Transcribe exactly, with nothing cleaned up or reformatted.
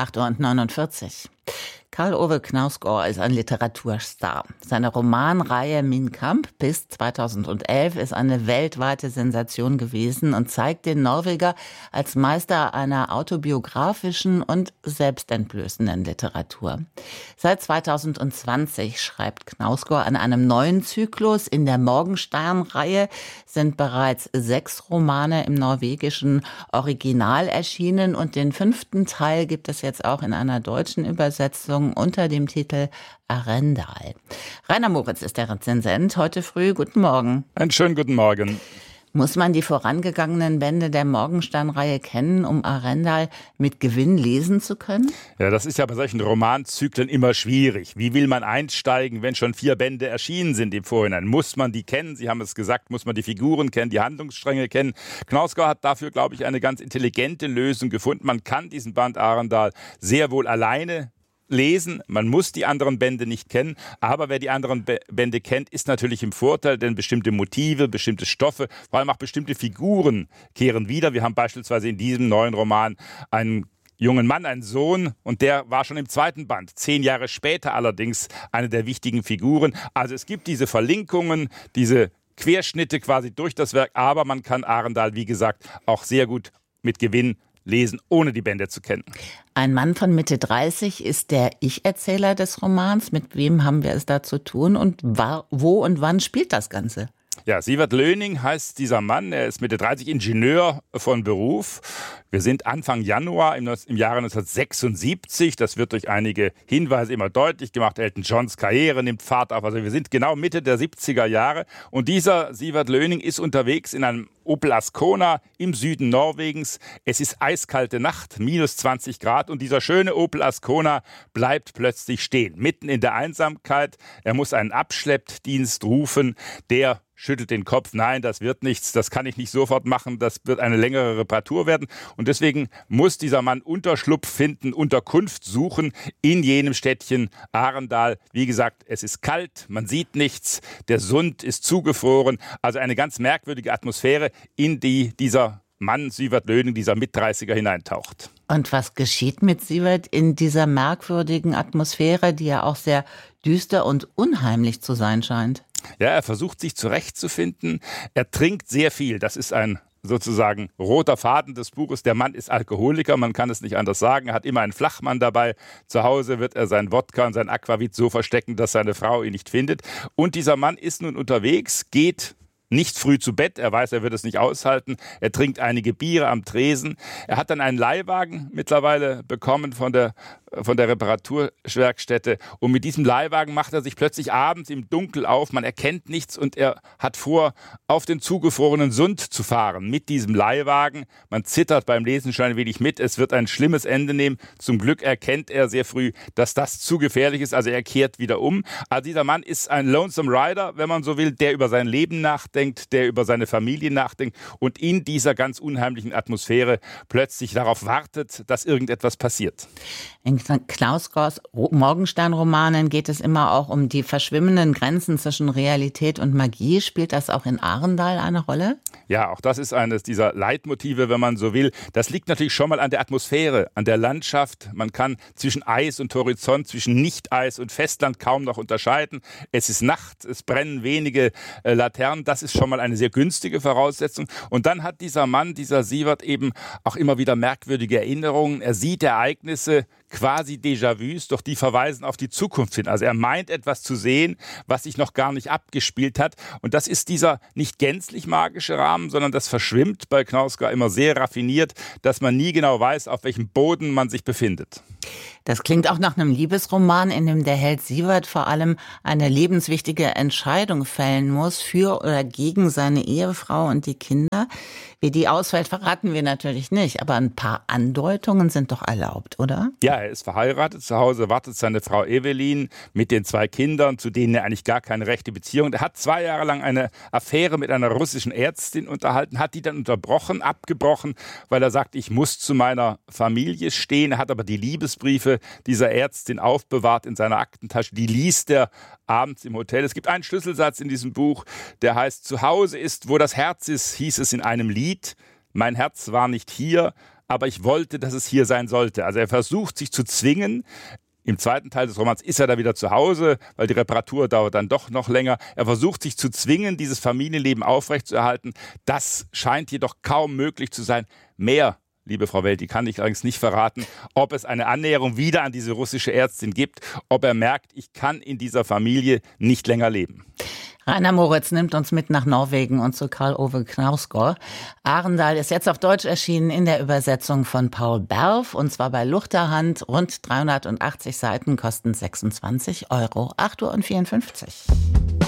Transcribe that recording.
acht Uhr neunundvierzig. Karl-Ove Knausgård ist ein Literaturstar. Seine Romanreihe Min Kamp bis zweitausendelf ist eine weltweite Sensation gewesen und zeigt den Norweger als Meister einer autobiografischen und selbstentblößenden Literatur. Seit zweitausendzwanzig schreibt Knausgård an einem neuen Zyklus. In der Morgenstern-Reihe sind bereits sechs Romane im norwegischen Original erschienen und den fünften Teil gibt es jetzt auch in einer deutschen Übersetzung unter dem Titel Arendal. Rainer Moritz ist der Rezensent. Heute früh, guten Morgen. Einen schönen guten Morgen. Muss man die vorangegangenen Bände der Morgenstern-Reihe kennen, um Arendal mit Gewinn lesen zu können? Ja, das ist ja bei solchen Romanzyklen immer schwierig. Wie will man einsteigen, wenn schon vier Bände erschienen sind im Vorhinein? Muss man die kennen? Sie haben es gesagt, muss man die Figuren kennen, die Handlungsstränge kennen? Knausgård hat dafür, glaube ich, eine ganz intelligente Lösung gefunden. Man kann diesen Band Arendal sehr wohl alleine lesen. Man muss die anderen Bände nicht kennen, aber wer die anderen B- Bände kennt, ist natürlich im Vorteil, denn bestimmte Motive, bestimmte Stoffe, vor allem auch bestimmte Figuren kehren wieder. Wir haben beispielsweise in diesem neuen Roman einen jungen Mann, einen Sohn, und der war schon im zweiten Band, zehn Jahre später allerdings eine der wichtigen Figuren. Also es gibt diese Verlinkungen, diese Querschnitte quasi durch das Werk, aber man kann Arendal, wie gesagt, auch sehr gut mit Gewinn lesen, ohne die Bände zu kennen. Ein Mann von Mitte dreißig ist der Ich-Erzähler des Romans. Mit wem haben wir es da zu tun und war, wo und wann spielt das Ganze? Ja, Sivert Löning heißt dieser Mann. Er ist Mitte dreißig, Ingenieur von Beruf. Wir sind Anfang Januar im, im Jahre neunzehnhundertsechsundsiebzig. Das wird durch einige Hinweise immer deutlich gemacht. Elton Johns Karriere nimmt Fahrt auf. Also wir sind genau Mitte der siebziger Jahre. Und dieser Sivert Löning ist unterwegs in einem Opel Ascona im Süden Norwegens. Es ist eiskalte Nacht, minus zwanzig Grad. Und dieser schöne Opel Ascona bleibt plötzlich stehen, mitten in der Einsamkeit. Er muss einen Abschleppdienst rufen, der schüttelt den Kopf. Nein, das wird nichts, das kann ich nicht sofort machen, das wird eine längere Reparatur werden. Und deswegen muss dieser Mann Unterschlupf finden, Unterkunft suchen in jenem Städtchen Arendal. Wie gesagt, es ist kalt, man sieht nichts, der Sund ist zugefroren. Also eine ganz merkwürdige Atmosphäre, in die dieser Mann, Sivert Löning, dieser Mitdreißiger hineintaucht. Und was geschieht mit Sivert in dieser merkwürdigen Atmosphäre, die ja auch sehr düster und unheimlich zu sein scheint? Ja, er versucht sich zurechtzufinden. Er trinkt sehr viel. Das ist ein sozusagen roter Faden des Buches. Der Mann ist Alkoholiker, man kann es nicht anders sagen. Er hat immer einen Flachmann dabei. Zu Hause wird er sein Wodka und sein Aquavit so verstecken, dass seine Frau ihn nicht findet. Und dieser Mann ist nun unterwegs, geht nicht früh zu Bett, er weiß, er wird es nicht aushalten. Er trinkt einige Biere am Tresen. Er hat dann einen Leihwagen mittlerweile bekommen von der, von der Reparaturwerkstätte. Und mit diesem Leihwagen macht er sich plötzlich abends im Dunkel auf. Man erkennt nichts und er hat vor, auf den zugefrorenen Sund zu fahren mit diesem Leihwagen. Man zittert beim Lesen schon ein wenig mit. Es wird ein schlimmes Ende nehmen. Zum Glück erkennt er sehr früh, dass das zu gefährlich ist. Also er kehrt wieder um. Also dieser Mann ist ein Lonesome Rider, wenn man so will, der über sein Leben nachdenkt, der über seine Familie nachdenkt und in dieser ganz unheimlichen Atmosphäre plötzlich darauf wartet, dass irgendetwas passiert. In Knausgårds Morgenstern-Romanen geht es immer auch um die verschwimmenden Grenzen zwischen Realität und Magie. Spielt das auch in Arendal eine Rolle? Ja, auch das ist eines dieser Leitmotive, wenn man so will. Das liegt natürlich schon mal an der Atmosphäre, an der Landschaft. Man kann zwischen Eis und Horizont, zwischen Nicht-Eis und Festland kaum noch unterscheiden. Es ist Nacht, es brennen wenige äh, Laternen. Das ist schon mal eine sehr günstige Voraussetzung. Und dann hat dieser Mann, dieser Sivert, eben auch immer wieder merkwürdige Erinnerungen. Er sieht Ereignisse, quasi Déjà-vus, doch die verweisen auf die Zukunft hin. Also er meint etwas zu sehen, was sich noch gar nicht abgespielt hat. Und das ist dieser nicht gänzlich magische Rahmen, sondern das verschwimmt bei Knausgård immer sehr raffiniert, dass man nie genau weiß, auf welchem Boden man sich befindet. Das klingt auch nach einem Liebesroman, in dem der Held Sivert vor allem eine lebenswichtige Entscheidung fällen muss für oder gegen seine Ehefrau und die Kinder. Wie die ausfällt, verraten wir natürlich nicht, aber ein paar Andeutungen sind doch erlaubt, oder? Ja, er ist verheiratet, zu Hause wartet seine Frau Evelyn mit den zwei Kindern, zu denen er eigentlich gar keine rechte Beziehung hat. Er hat zwei Jahre lang eine Affäre mit einer russischen Ärztin unterhalten, hat die dann unterbrochen, abgebrochen, weil er sagt, ich muss zu meiner Familie stehen. Er hat aber die Liebesbriefe dieser Ärztin aufbewahrt in seiner Aktentasche. Die liest er abends im Hotel. Es gibt einen Schlüsselsatz in diesem Buch, der heißt, zu Hause ist, wo das Herz ist, hieß es in einem Lied. Mein Herz war nicht hier, aber ich wollte, dass es hier sein sollte. Also er versucht sich zu zwingen. Im zweiten Teil des Romans ist er da wieder zu Hause, weil die Reparatur dauert dann doch noch länger. Er versucht sich zu zwingen, dieses Familienleben aufrechtzuerhalten. Das scheint jedoch kaum möglich zu sein. Mehr, liebe Frau Welti, kann ich allerdings nicht verraten, ob es eine Annäherung wieder an diese russische Ärztin gibt, ob er merkt, ich kann in dieser Familie nicht länger leben. Rainer Moritz nimmt uns mit nach Norwegen und zu Karl Ove Knausgård. Arendal ist jetzt auf Deutsch erschienen in der Übersetzung von Paul Berf, und zwar bei Luchterhand. Rund dreihundertachtzig Seiten, kosten sechsundzwanzig Euro. acht Uhr vierundfünfzig.